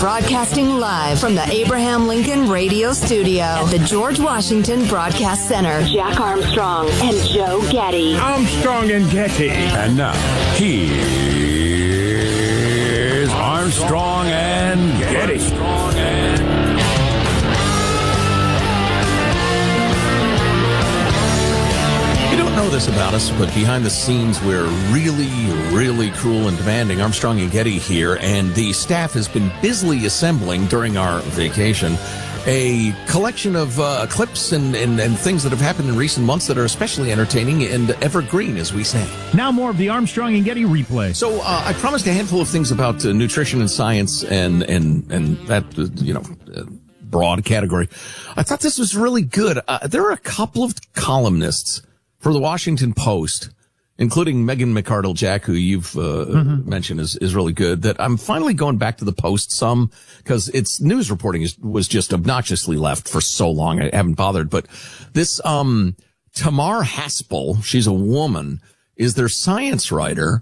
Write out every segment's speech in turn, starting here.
Broadcasting live from the Abraham Lincoln Radio Studio at the George Washington Broadcast Center. Jack Armstrong and Joe Getty. Armstrong and Getty. And now, here's Armstrong and Getty. You don't know this about us, but behind the scenes, we're really cruel and demanding. Armstrong and Getty here, and the staff has been busily assembling during our vacation a collection of clips and things that have happened in recent months that are especially entertaining and evergreen, as we say. Now more of the Armstrong and Getty replay. So I promised a handful of things about nutrition and science and that, broad category. I thought this was really good. There are a couple of columnists for the Washington Post, including Megan McArdle Jack, who you've mentioned is really good, that I'm finally going back to the Post some because its news reporting was just obnoxiously left for so long. I haven't bothered. But this Tamar Haspel, she's a woman, is their science writer.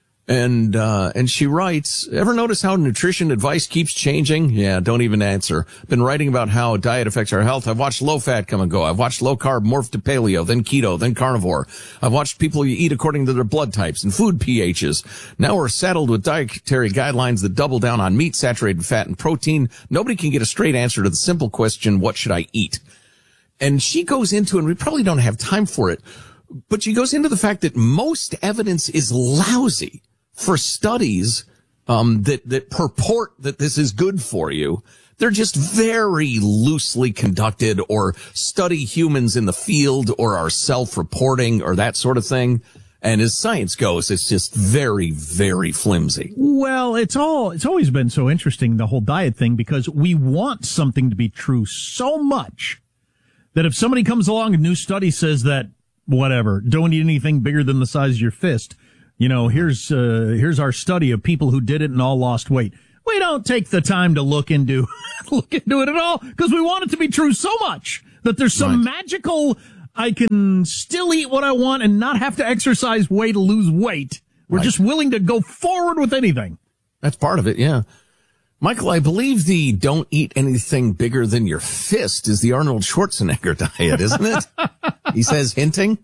And she writes, ever notice how nutrition advice keeps changing? Yeah, don't even answer. Been writing about how diet affects our health. I've watched low fat come and go. I've watched low carb morph to paleo, then keto, then carnivore. I've watched people eat according to their blood types and food pHs. Now we're saddled with dietary guidelines that double down on meat, saturated fat, and protein. Nobody can get a straight answer to the simple question, what should I eat? And she goes into, and we probably don't have time for it, but she goes into the fact that most evidence is lousy for studies that purport that this is good for you. They're just very loosely conducted or study humans in the field or are self-reporting or that sort of thing. And as science goes, it's just very, very flimsy. Well, it's always been so interesting, the whole diet thing, because we want something to be true so much that if somebody comes along, a new study says that, whatever, don't eat anything bigger than the size of your fist. You know, here's our study of people who did it and all lost weight. We don't take the time to look into it at all because we want it to be true so much that there's some magical, I can still eat what I want and not have to exercise way to lose weight. We're just willing to go forward with anything. That's part of it, yeah. Michael, I believe the don't eat anything bigger than your fist is the Arnold Schwarzenegger diet, isn't it? He says, hinting.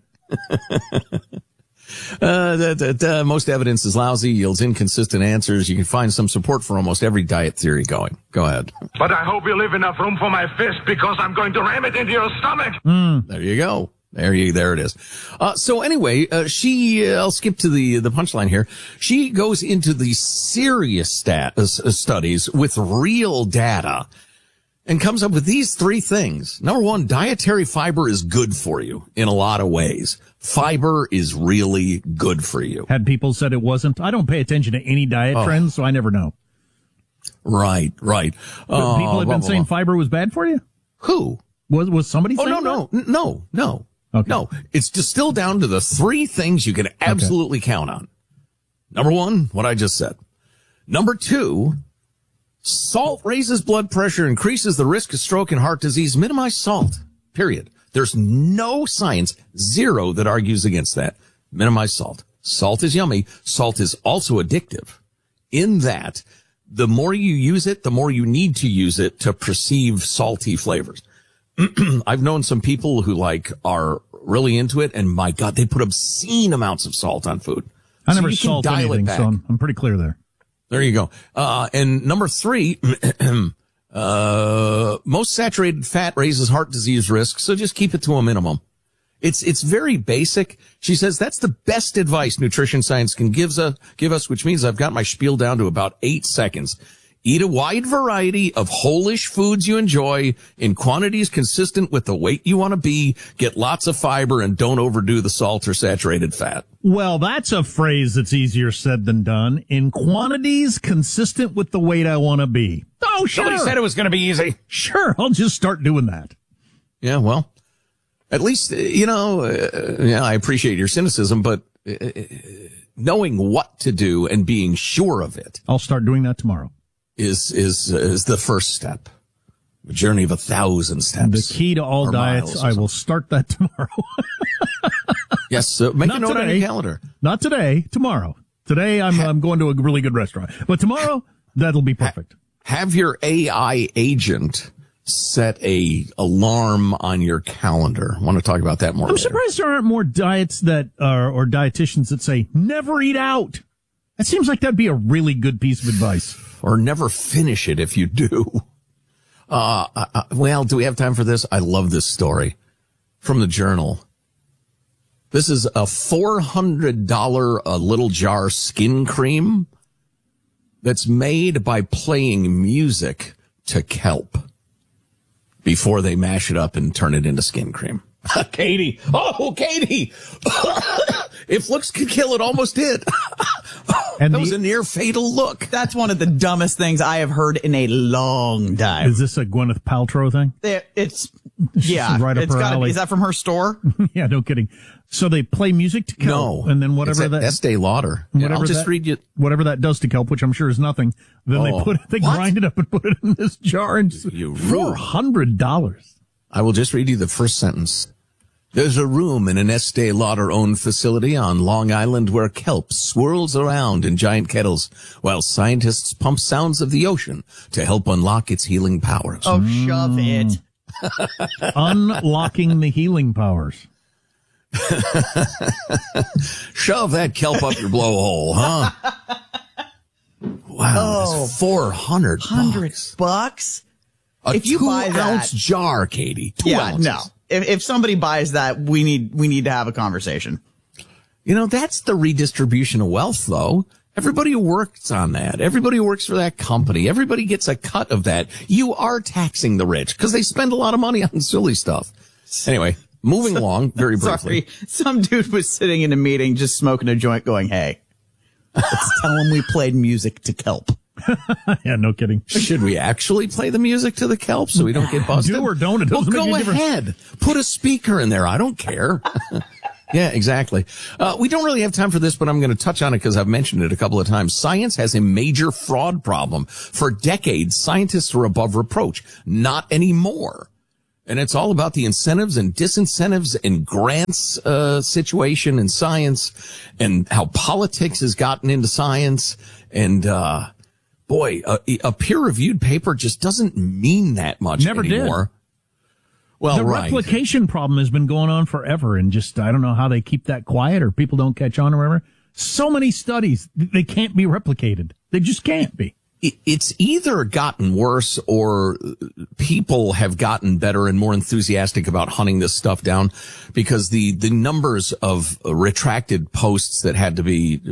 Most evidence is lousy, yields inconsistent answers. You can find some support for almost every diet theory going. Go ahead. But I hope you leave enough room for my fist because I'm going to ram it into your stomach. There you go. There it is. So anyway, I'll skip to the punchline here. She goes into the serious studies with real data and comes up with these three things. Number one, dietary fiber is good for you in a lot of ways. Fiber is really good for you. Had people said it wasn't? I don't pay attention to any diet trends, so I never know. Right. But people have been saying fiber was bad for you? Who? Was somebody saying No. Okay. No, it's distilled down to the three things you can absolutely count on. Number one, what I just said. Number two, salt raises blood pressure, increases the risk of stroke and heart disease. Minimize salt, period. There's no science, zero, that argues against that. Minimize salt. Salt is yummy. Salt is also addictive in that the more you use it, the more you need to use it to perceive salty flavors. I've known some people who are really into it, and my God, they put obscene amounts of salt on food. I never salt anything, so I'm pretty clear there. There you go. And number three, most saturated fat raises heart disease risk, so just keep it to a minimum. It's very basic. She says that's the best advice nutrition science can give us, which means I've got my spiel down to about 8 seconds. Eat a wide variety of whole-ish foods you enjoy in quantities consistent with the weight you want to be. Get lots of fiber and don't overdo the salt or saturated fat. Well, that's a phrase that's easier said than done. In quantities consistent with the weight I want to be. Oh, sure. Somebody said it was going to be easy. Sure, I'll just start doing that. Yeah, well, at least, I appreciate your cynicism, but knowing what to do and being sure of it. I'll start doing that tomorrow. Is the first step. A journey of 1,000 steps. The key to all diets, I will start that tomorrow. Yes, make a note on your calendar. Not today, tomorrow. Today I'm going to a really good restaurant. But tomorrow, that'll be perfect. Have your AI agent set a alarm on your calendar. I want to talk about that more I'm later. surprised there aren't more diets that are, or dietitians that say, never eat out. That seems like that'd be a really good piece of advice. Or never finish it if you do. Well, do we have time for this? I love this story from the Journal. This is a $400 a little jar skin cream that's made by playing music to kelp before they mash it up and turn it into skin cream. Katie. Oh, Katie. If looks could kill, it almost did. And that was a near fatal look. That's one of the dumbest things I have heard in a long time. Is this a Gwyneth Paltrow thing? It's yeah. Right up it's her alley. Is that from her store? Yeah, no kidding. So they play music to kelp, No. and then whatever it's that Estee Lauder. Yeah, I'll just read you. Whatever that does to kelp, which I'm sure is nothing. Then they grind it up and put it in this jar, and You rude. $400. I will just read you the first sentence. There's a room in an Estee Lauder-owned facility on Long Island where kelp swirls around in giant kettles while scientists pump sounds of the ocean to help unlock its healing powers. Oh, shove it. Unlocking the healing powers. Shove that kelp up your blowhole, huh? Wow, that's $400. $100? A If you buy that- 2-ounce jar, Katie. 2 ounces. No. If somebody buys that, we need to have a conversation. You know, that's the redistribution of wealth, though. Everybody works on that. Everybody works for that company. Everybody gets a cut of that. You are taxing the rich because they spend a lot of money on silly stuff. Anyway, moving along very briefly. Sorry, some dude was sitting in a meeting just smoking a joint going, hey, let's tell him we played music to kelp. Yeah, no kidding. Should we actually play the music to the kelp so we don't get busted? Do or don't. It doesn't well, make go any difference. ahead. Put a speaker in there. I don't care. Yeah, exactly. We don't really have time for this, but I'm going to touch on it because I've mentioned it a couple of times. Science has a major fraud problem. For decades, scientists were above reproach. Not anymore. And it's all about the incentives and disincentives and grants situation in science and how politics has gotten into science. And boy, a peer-reviewed paper just doesn't mean that much Never anymore. did. Well, The right. replication problem has been going on forever, and just, I don't know how they keep that quiet or people don't catch on or whatever. So many studies, they can't be replicated. They just can't be. It's either gotten worse or people have gotten better and more enthusiastic about hunting this stuff down because the numbers of retracted posts that had to be,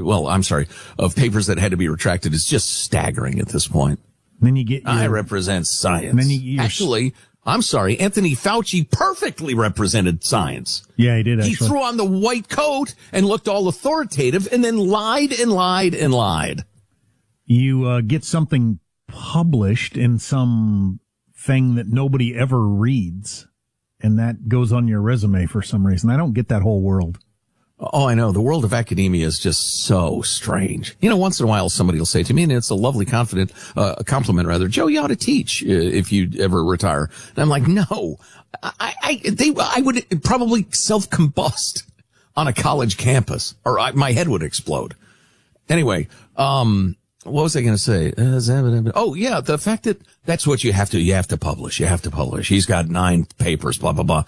of papers that had to be retracted is just staggering at this point. Then you get I represent science. And then you Actually, I'm sorry, Anthony Fauci perfectly represented science. Yeah, he did, He actually. threw on the white coat and looked all authoritative and then lied and lied and lied. You get something published in some thing that nobody ever reads, and that goes on your resume for some reason. I don't get that whole world. Oh, I know. The world of academia is just so strange. You know, once in a while somebody will say to me, and it's a lovely compliment, rather, Joe, you ought to teach if you ever retire. And I'm like, no, I would probably self-combust on a college campus or my head would explode. Anyway, what was I going to say? Oh, yeah, the fact that that's what you have to publish. You have to publish. He's got 9 papers, blah, blah, blah.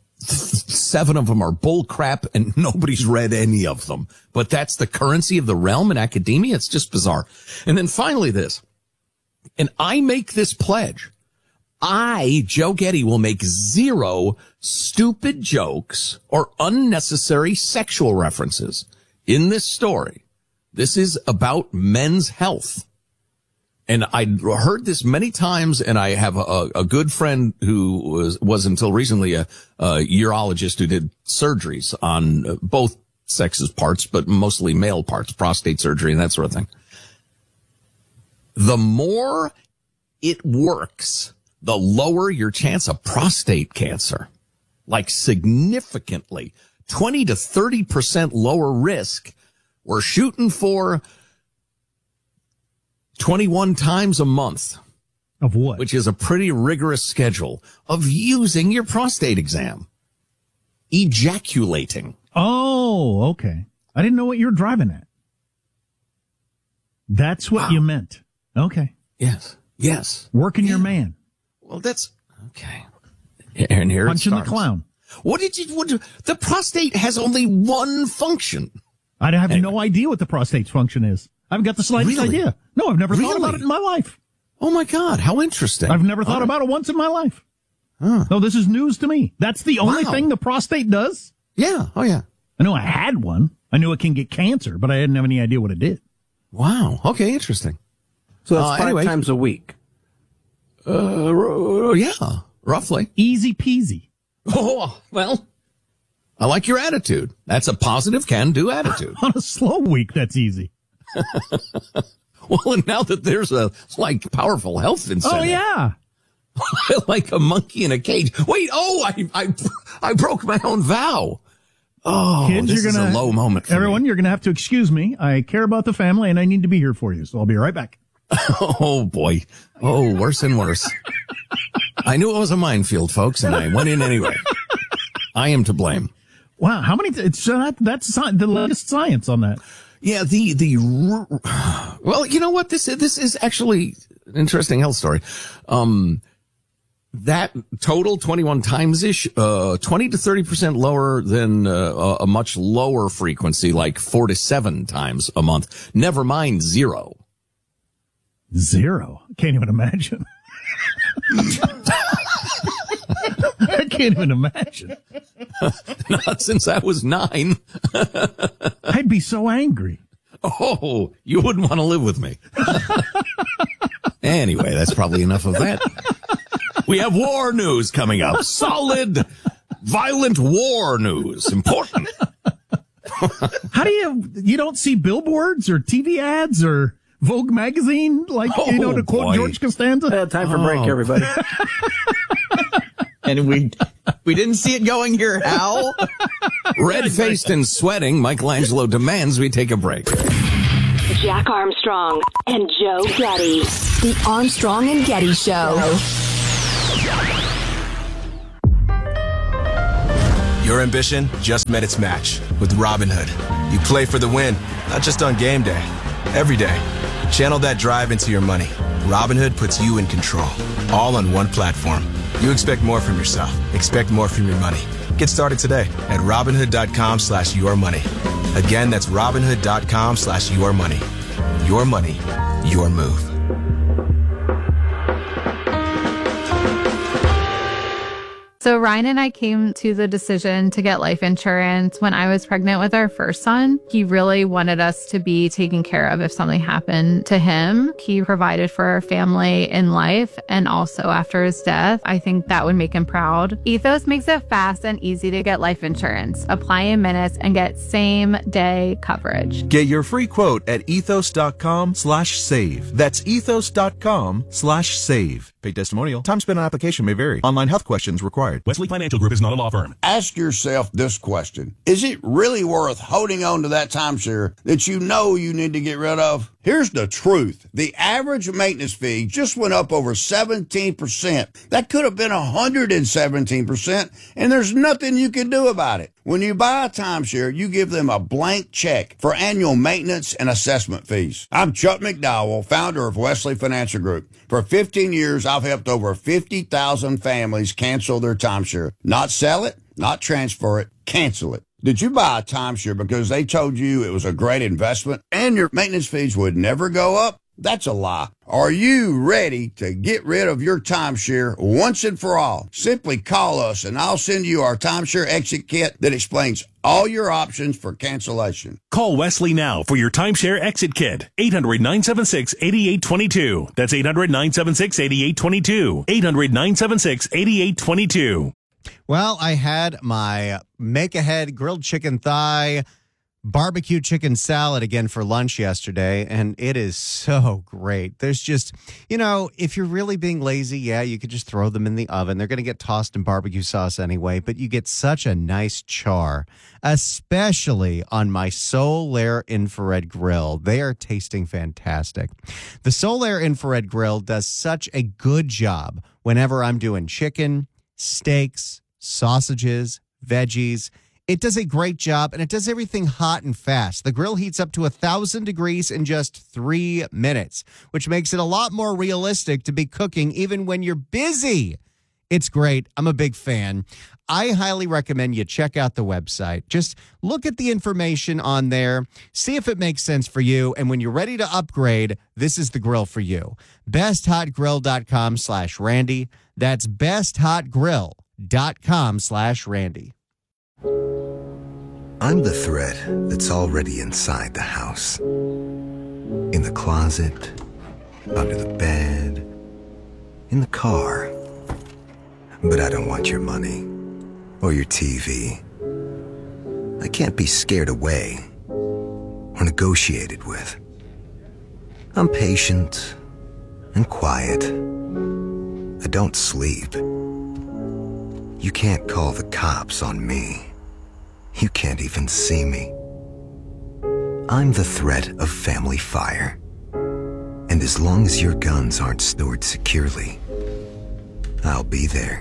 7 of them are bull crap and nobody's read any of them. But that's the currency of the realm in academia. It's just bizarre. And then finally this, and I make this pledge. I, Joe Getty, will make 0 stupid jokes or unnecessary sexual references in this story. This is about men's health. And I heard this many times, and I have a good friend who was until recently a urologist who did surgeries on both sexes' parts, but mostly male parts, prostate surgery and that sort of thing. The more it works, the lower your chance of prostate cancer. Like significantly, 20 to 30% lower risk. We're shooting for 21 times a month. Of what? Which is a pretty rigorous schedule of using your prostate exam. Ejaculating. Oh, okay. I didn't know what you were driving at. That's what you meant. Okay. Yes. Yes. Working your man. Well, that's okay. And here Punching it the starts. clown. The prostate has only one function. I have no idea what the prostate's function is. I haven't got the slightest Really? idea. No, I've never thought Really? about it in my life. Oh my God, how interesting. I've never thought about it once in my life. No, this is news to me. That's the only Wow. thing the prostate does? Yeah. Oh yeah. I know I had one. I knew it can get cancer, but I didn't have any idea what it did. Wow. Okay, interesting. So that's anyway. 5 times a week. Yeah, roughly. Easy peasy. Oh, well, I like your attitude. That's a positive can-do attitude. On a slow week, that's easy. Well, and now that there's a, powerful health incentive. Oh, yeah. Like a monkey in a cage. Wait, I broke my own vow. Oh, Kids, this is a low moment for everyone, me. you're going to have to excuse me. I care about the family, and I need to be here for you, so I'll be right back. Oh, boy. Oh, worse and worse. I knew it was a minefield, folks, and I went in anyway. I am to blame. Wow, how many? That's the latest science on that. Yeah, well, you know what? This is actually an interesting health story. That total 21 times ish, 20 to 30% lower than a much lower frequency, like 4 to 7 times a month. Never mind 0. 0. Can't even imagine. I can't even imagine. Not since I was 9. I'd be so angry. Oh, you wouldn't want to live with me. Anyway, that's probably enough of that. We have war news coming up. Solid, violent war news. Important. How do you don't see billboards or TV ads or Vogue magazine, like, to quote boy. George Costanza? Time for break, everybody. And we didn't see it going here, Hal. Red-faced and sweating, Michelangelo demands we take a break. Jack Armstrong and Joe Getty. The Armstrong and Getty Show. Your ambition just met its match with Robinhood. You play for the win, not just on game day, every day. Channel that drive into your money. Robinhood puts you in control, all on one platform. You expect more from yourself. Expect more from your money. Get started today at Robinhood.com/yourmoney. Again, that's Robinhood.com/yourmoney. Your money, your move. So Ryan and I came to the decision to get life insurance when I was pregnant with our first son. He really wanted us to be taken care of if something happened to him. He provided for our family in life and also after his death. I think that would make him proud. Ethos makes it fast and easy to get life insurance. Apply in minutes and get same day coverage. Get your free quote at ethos.com/save. That's ethos.com/save. Paid testimonial. Time spent on application may vary. Online health questions required. Wesley Financial Group is not a law firm. Ask yourself this question. Is it really worth holding on to that timeshare that you know you need to get rid of? Here's the truth. The average maintenance fee just went up over 17%. That could have been 117%, and there's nothing you can do about it. When you buy a timeshare, you give them a blank check for annual maintenance and assessment fees. I'm Chuck McDowell, founder of Wesley Financial Group. For 15 years, I've helped over 50,000 families cancel their timeshare. Not sell it, not transfer it, cancel it. Did you buy a timeshare because they told you it was a great investment and your maintenance fees would never go up? That's a lie. Are you ready to get rid of your timeshare once and for all? Simply call us and I'll send you our timeshare exit kit that explains all your options for cancellation. Call Wesley now for your timeshare exit kit. 800-976-8822. That's 800-976-8822. 800-976-8822. Well, I had my make-ahead grilled chicken thigh barbecue chicken salad again for lunch yesterday, and it is so great. There's just, if you're really being lazy, yeah, you could just throw them in the oven. They're going to get tossed in barbecue sauce anyway, but you get such a nice char, especially on my Solaire infrared grill. They are tasting fantastic. The Solaire infrared grill does such a good job whenever I'm doing chicken, steaks, sausages, veggies. It does a great job, and it does everything hot and fast. The grill heats up to 1,000 degrees in just 3 minutes, which makes it a lot more realistic to be cooking even when you're busy. It's great. I'm a big fan. I highly recommend you check out the website. Just look at the information on there, see if it makes sense for you, and when you're ready to upgrade, this is the grill for you. BestHotGrill.com/Randy. That's BestHotGrill.com/Randy. I'm the thread that's already inside the house. In the closet, under the bed, in the car. But I don't want your money or your TV. I can't be scared away or negotiated with. I'm patient and quiet. I don't sleep. You can't call the cops on me. You can't even see me. I'm the threat of family fire. And as long as your guns aren't stored securely, I'll be there.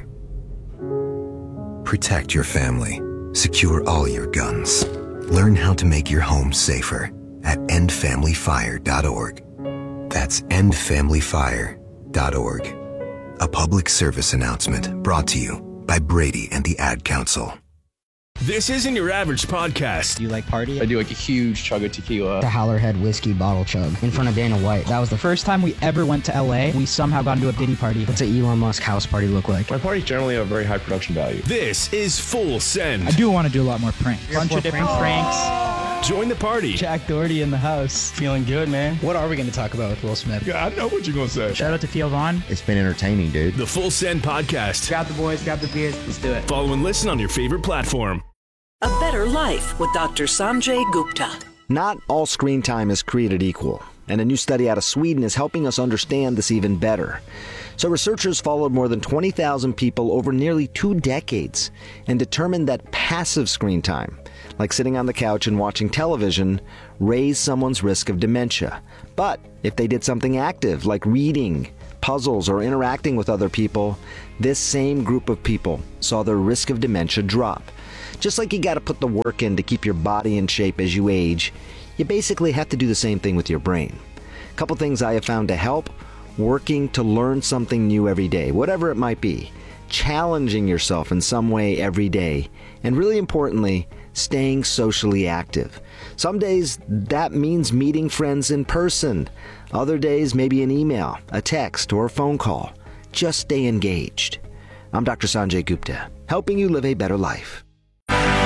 Protect your family. Secure all your guns. Learn how to make your home safer at endfamilyfire.org. That's endfamilyfire.org. A public service announcement brought to you by Brady and the Ad Council. This isn't your average podcast. Do you like party? I do like a huge chug of tequila. The Howlerhead whiskey bottle chug in front of Dana White. That was the first time we ever went to LA. We somehow got into a Diddy party. What's an Elon Musk house party look like? My parties generally have very high production value. This is Full Send. I do want to do a lot more pranks. Bunch of different pranks. Join the party. Jack Doherty in the house. Feeling good, man. What are we going to talk about with Will Smith? Yeah, I know what you're going to say. Shout out to Theo Vaughn. It's been entertaining, dude. The Full Send podcast. Grab the boys, grab the beers. Let's do it. Follow and listen on your favorite platform. A Better Life with Dr. Sanjay Gupta. Not all screen time is created equal, and a new study out of Sweden is helping us understand this even better. So researchers followed more than 20,000 people over nearly 2 decades and determined that passive screen time, like sitting on the couch and watching television, raised someone's risk of dementia. But if they did something active, like reading, puzzles, or interacting with other people, this same group of people saw their risk of dementia drop. Just like you got to put the work in to keep your body in shape as you age, you basically have to do the same thing with your brain. A couple things I have found to help: working to learn something new every day, whatever it might be, challenging yourself in some way every day, and really importantly, staying socially active. Some days that means meeting friends in person. Other days maybe an email, a text, or a phone call. Just stay engaged. I'm Dr. Sanjay Gupta, helping you live a better life.